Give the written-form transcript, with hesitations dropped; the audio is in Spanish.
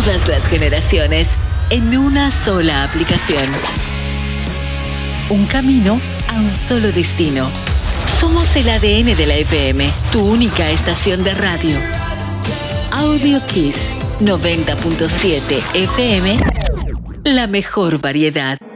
todas las generaciones en una sola aplicación. Un camino a un solo destino. Somos el ADN de la FM, tu única estación de radio. Audio Kiss 90.7 FM, la mejor variedad.